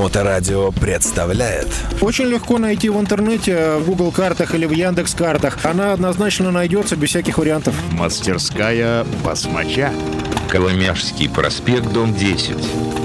Моторадио представляет. Очень легко найти в интернете, в Google картах или в Яндекс картах. Она однозначно найдется без всяких вариантов. Мастерская басмача. Коломяжский проспект, дом 10.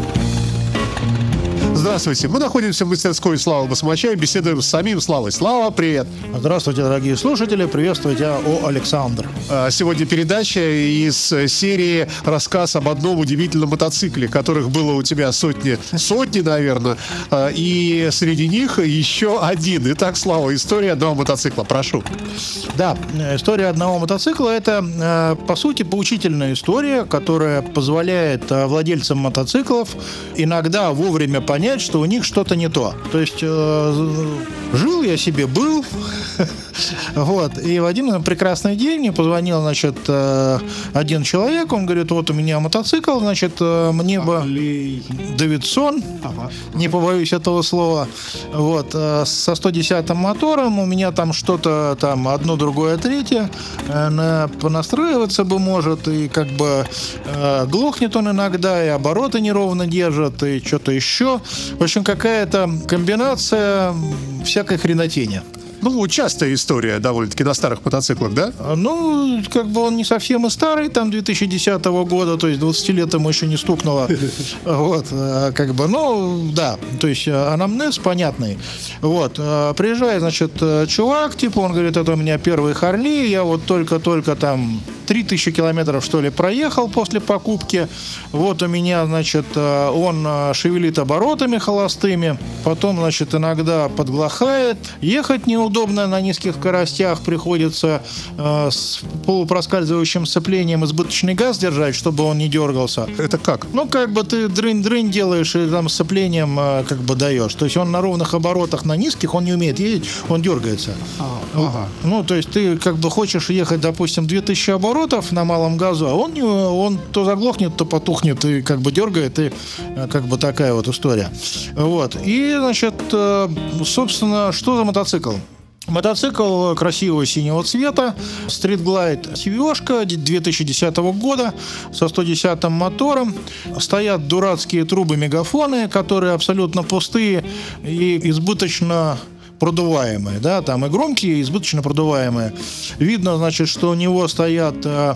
Здравствуйте, мы находимся в мастерской Славы Басмача и беседуем с самим Славой. Слава, привет! Здравствуйте, дорогие слушатели, приветствую тебя, Александр. Сегодня передача из серии «Рассказ об одном удивительном мотоцикле», которых было у тебя сотни, наверное, и среди них еще один. Итак, Слава, история одного мотоцикла, прошу. Да, история одного мотоцикла – это, по сути, поучительная история, которая позволяет владельцам мотоциклов иногда вовремя понять, что у них что-то не то. То есть жил я себе, был. Вот. И в один прекрасный день мне позвонил, значит, один человек. Он говорит: вот у меня мотоцикл, значит, мне бы Дэвидсон, не побоюсь этого слова, вот, со 110-м мотором. У меня там что-то там одно, другое, третье. Понастраиваться бы может, и как бы глохнет он иногда, и обороты неровно держат, и что-то еще. В общем, какая-то комбинация всякой хренотени. Ну, частая история довольно-таки на старых мотоциклах, да? Ну, как бы он не совсем и старый, там 2010 года, то есть 20 лет ему еще не стукнуло. Вот, как бы, ну, да, то есть анамнез понятный. Вот, приезжает, значит, чувак, типа, он говорит: это у меня первый Харли, я вот только-только там 3000 километров, что ли, проехал после покупки. Вот у меня, значит, он шевелит оборотами холостыми, потом, значит, иногда подглохает, ехать неудобно на низких скоростях, приходится с полупроскальзывающим сцеплением избыточный газ держать, чтобы он не дергался. Это как? Ну, как бы ты дрынь-дрынь делаешь и там сцеплением как бы даешь. То есть он на ровных оборотах, на низких, он не умеет ездить, он дергается. Ага. Ну, то есть ты как бы хочешь ехать, допустим, 2000 оборотов на малом газу, а он то заглохнет, то потухнет, и как бы дергает, и как бы такая вот история. Вот. И, значит, собственно, что за мотоцикл? Мотоцикл красивого синего цвета, Street Glide CVO-шка 2010 года со 110-м мотором. Стоят дурацкие трубы-мегафоны, которые абсолютно пустые и избыточно продуваемые, да, там и громкие, и избыточно продуваемые. Видно, значит, что у него стоят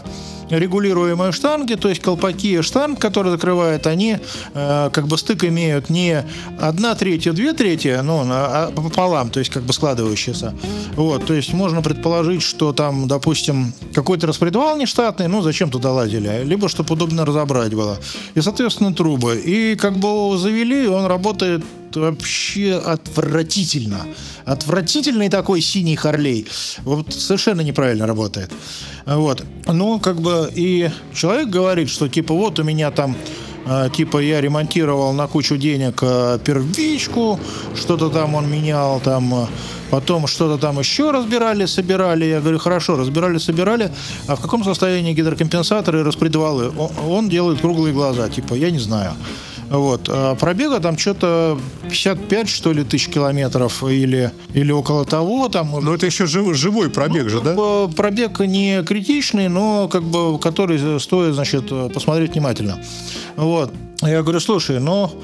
регулируемые штанги, то есть колпаки штанг, которые закрывают, они как бы стык имеют не 1/3, 2/3, ну, пополам, то есть как бы складывающиеся. Вот, то есть можно предположить, что там, допустим, какой-то распредвал нештатный, ну, зачем туда лазили, либо чтобы удобно разобрать было. И, соответственно, трубы. И как бы его завели, он работает вообще отвратительно. Отвратительный такой синий Харлей. Вот совершенно неправильно работает. Вот. Ну, как бы, и человек говорит, что типа вот у меня там типа я ремонтировал на кучу денег первичку, что-то там он менял, там потом что-то там еще разбирали, собирали. Я говорю: хорошо, разбирали, собирали. А в каком состоянии гидрокомпенсаторы и распредвалы? Он делает круглые глаза, типа я не знаю. Вот. А пробега там что-то 55, что ли, тысяч километров или около того. Там. Но это еще живой пробег же, да? Пробег не критичный, но как бы который стоит, значит, посмотреть внимательно. Вот. Я говорю: слушай,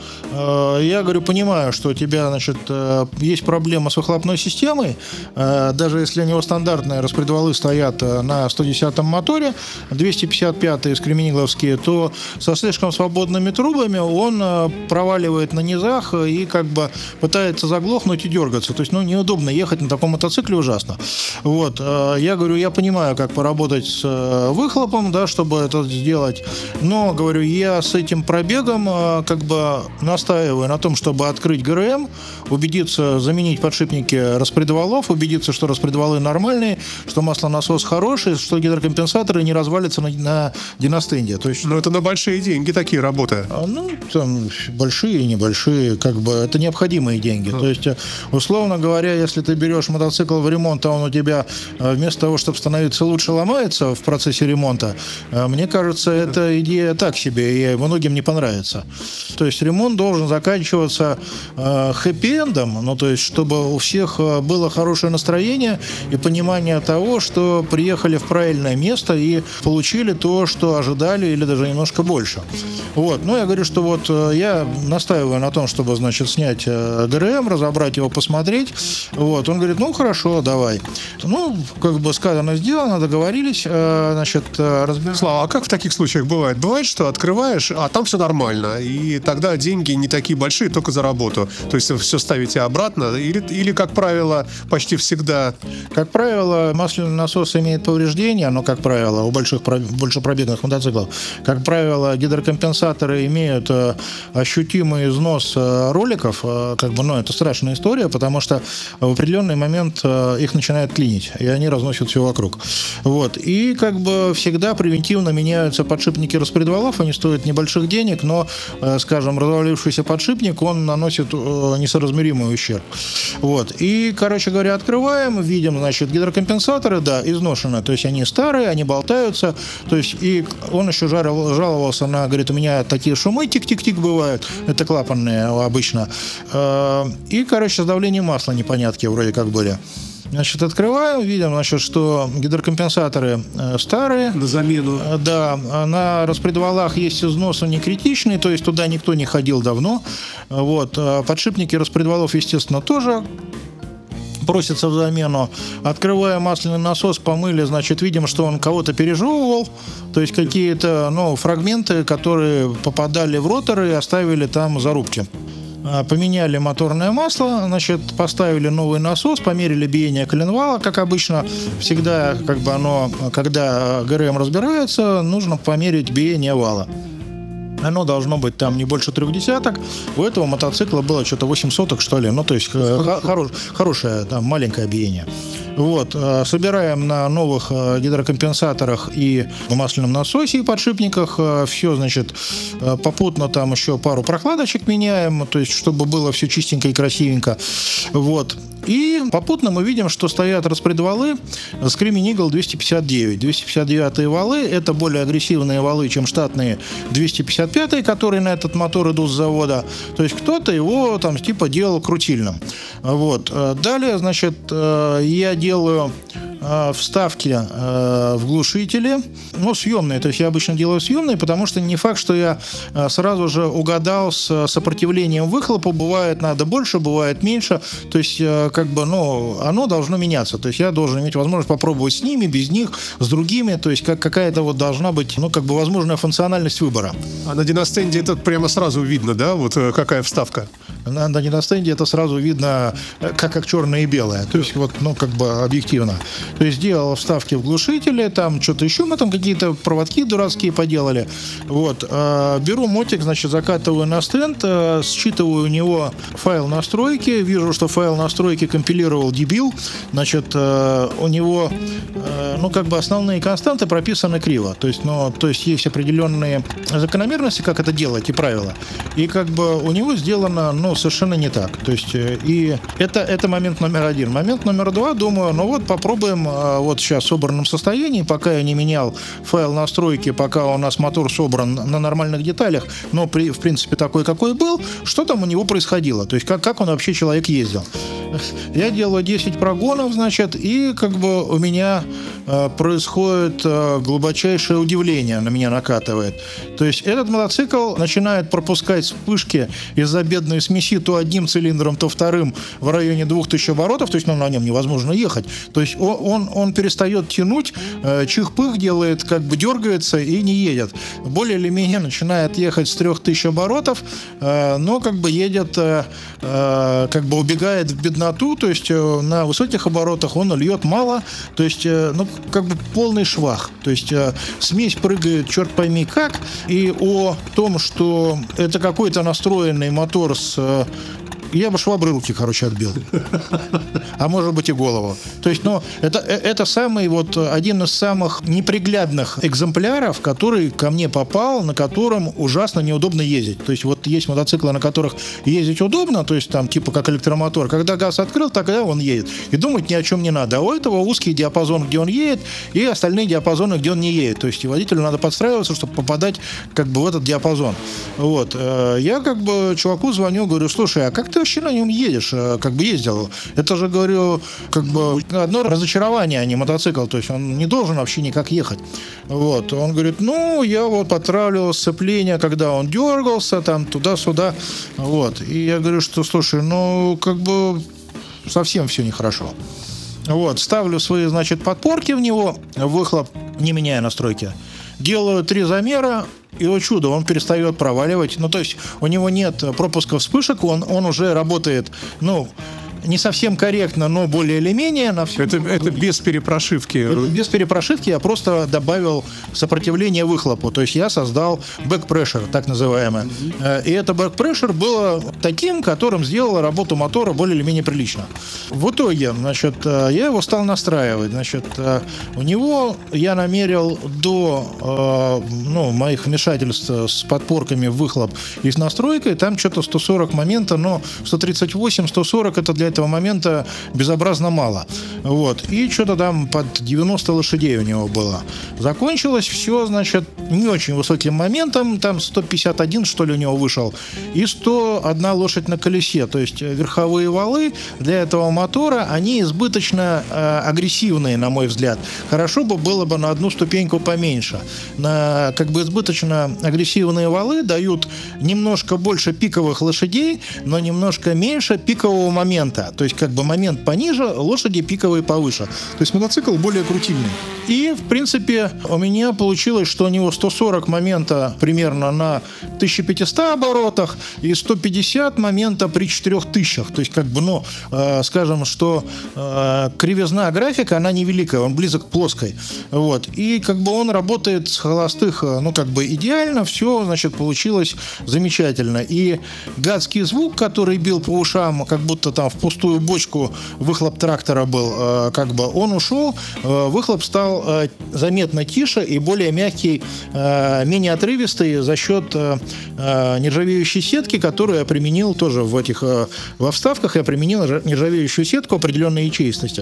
я говорю, понимаю, что у тебя, значит, есть проблема с выхлопной системой, даже если у него стандартные распредвалы стоят на 110-м моторе, 255-е скременигловские, то со слишком свободными трубами он проваливает на низах и как бы пытается заглохнуть и дергаться. То есть, неудобно ехать на таком мотоцикле, ужасно. Вот. Я говорю, я понимаю, как поработать с выхлопом, да, чтобы это сделать, но, говорю, я с этим пробегом как бы настаиваю на том, чтобы открыть ГРМ, убедиться, заменить подшипники распредвалов, убедиться, что распредвалы нормальные, что маслонасос хороший, что гидрокомпенсаторы не развалятся на диностенде. То есть, это на большие деньги такие работы. Там большие и небольшие, как бы это необходимые деньги. То есть, условно говоря, если ты берешь мотоцикл в ремонт, а он у тебя вместо того, чтобы становиться лучше, ломается в процессе ремонта, мне кажется, эта идея так себе, и многим не понравится. считается. То есть ремонт должен заканчиваться хэппи-эндом, ну, то есть чтобы у всех было хорошее настроение и понимание того, что приехали в правильное место и получили то, что ожидали, или даже немножко больше. Вот. Ну, я говорю, что вот я настаиваю на том, чтобы, значит, снять ГРМ, разобрать его, посмотреть. Вот. Он говорит, ну, хорошо, давай. Ну, как бы сказано, сделано, договорились, значит, Слава, а как в таких случаях бывает? Бывает, что открываешь, а там все нормально, и тогда деньги не такие большие, только за работу. То есть все ставите обратно, или как правило, почти всегда... Как правило, масляный насос имеет повреждения, но, как правило, у большепробегных мотоциклов, как правило, гидрокомпенсаторы имеют ощутимый износ роликов, как бы, ну, это страшная история, потому что в определенный момент их начинает клинить, и они разносят все вокруг. Вот. И как бы всегда превентивно меняются подшипники распредвалов, они стоят небольших денег, но, скажем, развалившийся подшипник, он наносит несоразмеримый ущерб. Вот. И, короче говоря, открываем, видим, значит, гидрокомпенсаторы, да, изношены, то есть они старые, они болтаются, то есть и он еще жаловался на, говорит, у меня такие шумы тик-тик-тик бывают, это клапанные обычно, и, короче, с давлением масла непонятки вроде как были. Значит, открываем, видим, значит, что гидрокомпенсаторы старые. На замену. Да, на распредвалах есть износ, он не критичный, то есть туда никто не ходил давно. Вот. Подшипники распредвалов, естественно, тоже просятся в замену. Открываем масляный насос, помыли, значит, видим, что он кого-то пережевывал, то есть какие-то, ну, фрагменты, которые попадали в роторы и оставили там зарубки. Поменяли моторное масло, значит, поставили новый насос, померили биение коленвала, как обычно, всегда, как бы оно, когда ГРМ разбирается, нужно померить биение вала. Оно должно быть там не больше 0,3. У этого мотоцикла было что-то 8 соток, что ли. Ну, то есть хорошее, там, маленькое биение. Вот. Собираем на новых гидрокомпенсаторах и масляном насосе и подшипниках. Все, значит, попутно там еще пару прокладочек меняем, то есть чтобы было все чистенько и красивенько. Вот. И попутно мы видим, что стоят распредвалы Screaming Eagle 259. 259-е валы – это более агрессивные валы, чем штатные 255-е, которые на этот мотор идут с завода. То есть кто-то его там типа делал крутильным. Вот. Далее, значит, я делаю вставки в глушители, ну, съемные, то есть я обычно делаю съемные, потому что не факт, что я сразу же угадал с сопротивлением выхлопа, бывает надо больше, бывает меньше, то есть как бы, ну, оно должно меняться, то есть я должен иметь возможность попробовать с ними, без них, с другими, то есть какая-то вот должна быть, ну, как бы возможная функциональность выбора. А на диностенде это прямо сразу видно, да, вот какая вставка? На диностенде это сразу видно как черное и белое, то есть вот, ну, как бы объективно. То есть делал вставки в глушители, там что-то еще, мы там какие-то проводки дурацкие поделали. Вот. Беру мотик, значит, закатываю на стенд, считываю у него файл настройки, вижу, что файл настройки компилировал дебил, значит, у него, ну, как бы основные константы прописаны криво, то есть, ну, то есть есть определенные закономерности, как это делать, и правила, и как бы у него сделано, ну, совершенно не так, то есть, и это момент номер один. Момент номер два, думаю, ну вот попробуем вот сейчас в собранном состоянии, пока я не менял файл настройки, пока у нас мотор собран на нормальных деталях, но в принципе такой, какой был, что там у него происходило, то есть как он вообще человек ездил. Я делаю 10 прогонов, значит, и как бы у меня происходит глубочайшее удивление, на меня накатывает. То есть этот мотоцикл начинает пропускать вспышки из-за бедной смеси то одним цилиндром, то вторым в районе 2000 оборотов, то есть, ну, на нем невозможно ехать. То есть он перестает тянуть, чих-пых делает, как бы дергается и не едет. Более или менее начинает ехать с 3000 оборотов, но как бы едет, как бы убегает в бедноту, то есть на высоких оборотах он льет мало, то есть, ну, как бы полный швах. То есть смесь прыгает черт пойми как, и о том, что это какой-то настроенный мотор с я бы шваброй руки, отбил. А может быть и голову. То есть, это самый один из самых неприглядных экземпляров, который ко мне попал, на котором ужасно неудобно ездить. То есть, есть мотоциклы, на которых ездить удобно, то есть, там, типа как электромотор. Когда газ открыл, тогда он едет. И думать ни о чем не надо. А у этого узкий диапазон, где он едет, и остальные диапазоны, где он не едет. То есть, и водителю надо подстраиваться, чтобы попадать в этот диапазон. Я чуваку звоню, говорю: слушай, а как ты вообще на нем едешь? Ездил. Это же, говорю, одно разочарование, а не мотоцикл. То есть он не должен вообще никак ехать. Он говорит: я подтравливал сцепление, когда он дергался, там, туда-сюда. И я говорю, что, слушай, совсем все нехорошо. Ставлю свои, подпорки в него, выхлоп, не меняя настройки. Делаю 3 замера, и, о чудо, он перестает проваливать. То есть у него нет пропуска вспышек, он уже работает, не совсем корректно, но более или менее. Это без перепрошивки. Без перепрошивки я просто добавил сопротивление выхлопу. То есть я создал бэк-прессор, так называемый. И это бэк-прессор было таким, которым сделало работу мотора более или менее прилично. В итоге, я его стал настраивать. У него я намерил до моих вмешательств с подпорками в выхлоп и с настройкой, там что-то 140 момента, но 138-140 это для этого момента безобразно мало. И что-то там под 90 лошадей у него было. Закончилось все, не очень высоким моментом, там 151, что ли, у него вышел, и 101 лошадь на колесе. То есть верховые валы для этого мотора, они избыточно агрессивные, на мой взгляд. Хорошо было бы на одну ступеньку поменьше. Избыточно агрессивные валы дают немножко больше пиковых лошадей, но немножко меньше пикового момента. То есть момент пониже, лошади пиковые повыше. То есть мотоцикл более крутильный. И, в принципе, у меня получилось, что у него 140 момента примерно на 1500 оборотах и 150 момента при 4000. То есть, скажем, что кривизна графика, она невеликая, он близок к плоской. И он работает с холостых, идеально, все, получилось замечательно. И гадский звук, который бил по ушам, как будто там в пустую бочку выхлоп трактора был, он ушел, выхлоп стал заметно тише и более мягкий, менее отрывистый за счет нержавеющей сетки, которую я применил тоже во вставках, я применил нержавеющую сетку определенной ячеистости.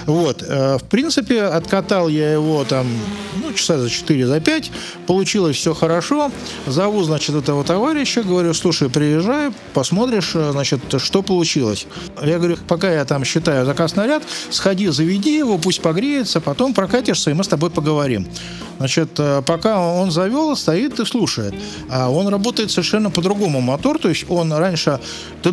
В принципе, откатал я его часа за 4, за 5, получилось все хорошо. Зову, этого товарища, говорю: слушай, приезжай, посмотришь, что получилось. Я говорю: пока я там считаю заказ на ряд, сходи, заведи его, пусть погреется, потом прокатишься, и мы с тобой поговорим. Пока он завел, стоит и слушает. А он работает совершенно по-другому мотор, то есть он раньше то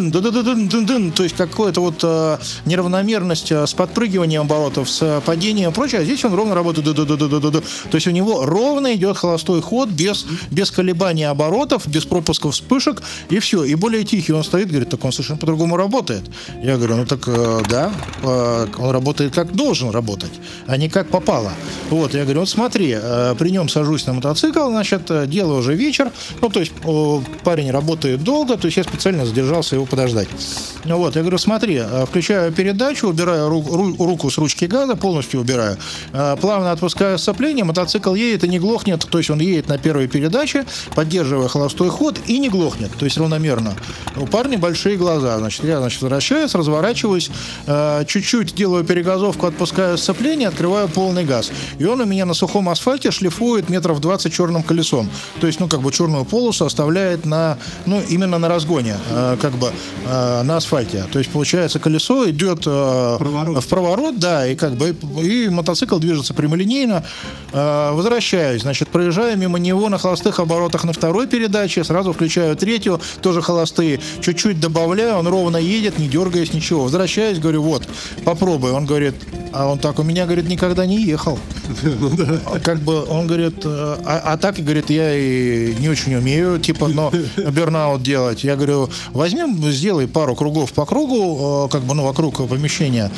есть какая-то неравномерность с подпрыгиванием оборотов, с падением и прочее, а здесь он ровно работает. То есть у него ровно идет холостой ход, без колебания оборотов, без пропусков вспышек, и все. И более тихий он стоит, говорит: так он совершенно по-другому работает. Я говорю: да, он работает как должен работать, а не как попало. Я говорю: смотри, при нем сажусь на мотоцикл, делаю уже вечер, то есть парень работает долго, то есть я специально задержался его подождать. Я говорю: смотри, включаю передачу, убираю руку с ручки газа, полностью убираю, плавно отпускаю сцепление, мотоцикл едет и не глохнет, то есть он едет на первой передаче, поддерживая холостой ход, и не глохнет, то есть равномерно. У парня большие глаза, я возвращаюсь, разворачиваюсь, чуть-чуть делаю перегазовку, отпускаю сцепление, открываю полный газ. И он у меня на сухом асфальте шлифует метров 20 черным колесом. То есть, черную полосу оставляет именно на разгоне, на асфальте. То есть, получается, колесо идет в проворот, да, и мотоцикл движется прямолинейно. Возвращаюсь, проезжаю мимо него на холостых оборотах на второй передаче, сразу включаю третью, тоже холостые, чуть-чуть добавляю, он ровно едет, не дергаясь, ничего. Возвращаюсь, говорю: попробуй. Он говорит: а он так у меня, никогда не ехал. как бы, он говорит, а так, говорит, я и не очень умею, типа, но бернаут делать. Я говорю, возьмем, сделай пару кругов по кругу, как бы, ну, вокруг помещения,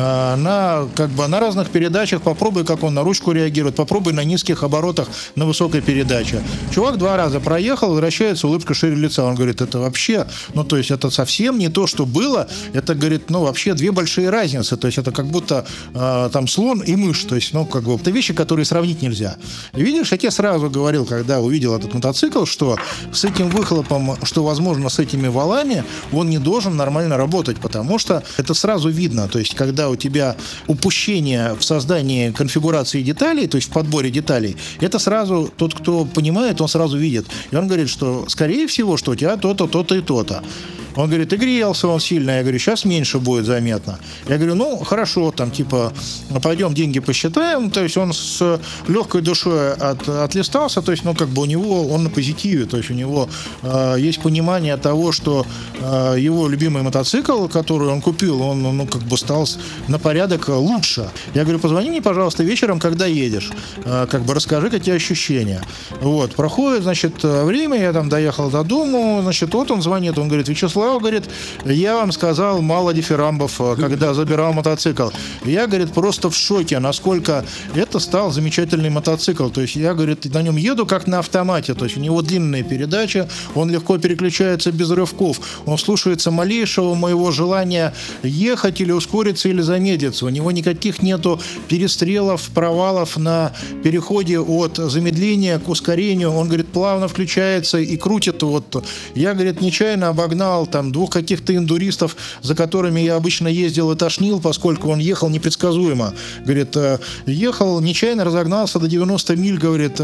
на разных передачах, попробуй, как он на ручку реагирует, попробуй на низких оборотах, на высокой передаче. Чувак 2 раза проехал, возвращается, улыбка шире лица. Он говорит, это вообще, ну, то есть, это совсем не то, что было, это, говорит, ну, вообще 2 большие разницы, то есть, это как будто там слон и мышь, то есть, ну, как бы, это вещи, которые сравнить нельзя. И видишь, я тебе сразу говорил, когда увидел этот мотоцикл, что с этим выхлопом, что, возможно, с этими валами, он не должен нормально работать, потому что это сразу видно, то есть, когда у тебя упущение в создании конфигурации деталей, то есть, в подборе деталей, это сразу тот, кто понимает, он сразу видит. И он говорит, что, скорее всего, что у тебя то-то, то-то и то-то. Он говорит, и грелся он сильно. Я говорю, сейчас меньше будет заметно. Я говорю, ну, хорошо, там, типа, пойдем деньги посчитаем. То есть он с легкой душой отлистался. То есть, ну, как бы у него, он на позитиве. То есть у него есть понимание того, что его любимый мотоцикл, который он купил, он, ну, как бы стал на порядок лучше. Я говорю, позвони мне, пожалуйста, вечером, когда едешь. Как бы расскажи, какие ощущения. Вот, проходит, значит, время, я там доехал до дому, значит, вот он звонит, он говорит, Вячеслав, говорит, я вам сказал мало дифирамбов, когда забирал мотоцикл. Я, говорит, просто в шоке, насколько это стал замечательный мотоцикл. То есть я, говорит, на нем еду как на автомате. То есть у него длинные передачи, он легко переключается без рывков. Он слушается малейшего моего желания ехать или ускориться, или замедлиться. У него никаких нету перестрелов, провалов на переходе от замедления к ускорению. Он, говорит, плавно включается и крутит. Вот. Я, говорит, нечаянно обогнал там 2 каких-то эндуристов, за которыми я обычно ездил и тошнил, поскольку он ехал непредсказуемо. Говорит, ехал, нечаянно разогнался до 90 миль, говорит,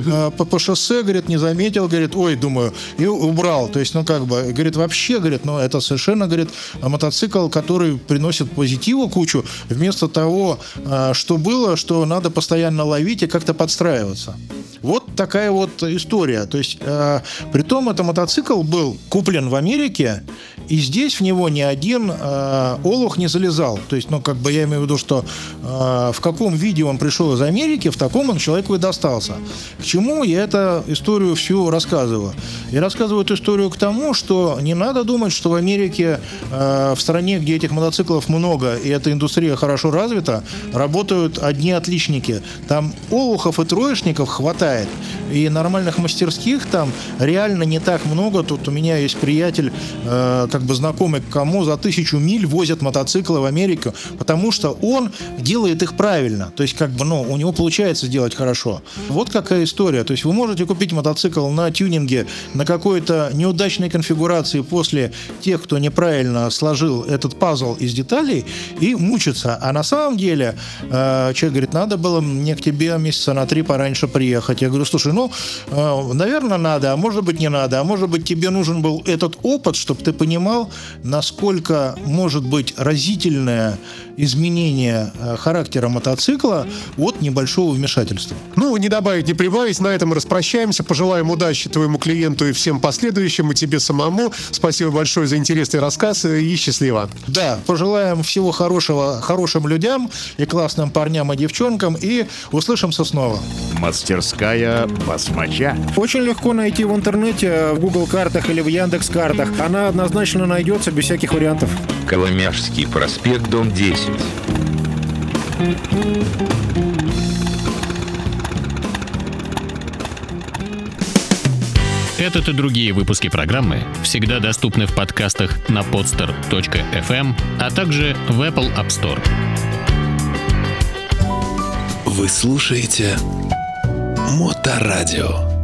по шоссе, говорит, не заметил, говорит, ой, думаю, и убрал. То есть, ну, как бы, говорит, вообще, говорит, ну, это совершенно, говорит, мотоцикл, который приносит позитиву кучу, вместо того, что было, что надо постоянно ловить и как-то подстраиваться. Вот такая вот история. То есть, притом, это мотоцикл был куплен в Америке, и здесь в него ни один олух не залезал. То есть, ну, как бы я имею в виду, что в каком виде он пришел из Америки, в таком он человеку и достался. К чему я эту историю всю рассказываю? Я рассказываю эту историю к тому, что не надо думать, что в Америке, в стране, где этих мотоциклов много, и эта индустрия хорошо развита, работают одни отличники. Там олухов и троечников хватает. И нормальных мастерских там реально не так много. Тут у меня есть приятель, как бы знакомый, кому за 1000 миль возят мотоциклы в Америку, потому что он делает их правильно. То есть, как бы, ну, у него получается сделать хорошо. Вот какая история. То есть, вы можете купить мотоцикл на тюнинге, на какой-то неудачной конфигурации после тех, кто неправильно сложил этот пазл из деталей, и мучиться. А на самом деле, человек говорит, надо было мне к тебе месяца на 3 пораньше приехать. Я говорю, слушай, ну, наверное, надо, а может быть, не надо. А может быть, тебе нужен был этот опыт, чтобы ты понимал, насколько может быть разительное изменение характера мотоцикла от небольшого вмешательства. Ну, не добавить, не прибавить. На этом мы распрощаемся. Пожелаем удачи твоему клиенту и всем последующим, и тебе самому. Спасибо большое за интересный рассказ и счастливо. Да, пожелаем всего хорошего хорошим людям и классным парням и девчонкам, и услышимся снова. Мастерская басмача. Очень легко найти в интернете, в Google картах или в Яндекс картах. Она однозначно найдется без всяких вариантов. Коломяжский проспект, дом 10. Этот и другие выпуски программы всегда доступны в подкастах на podster.fm, а также в Apple App Store. Вы слушаете Моторадио.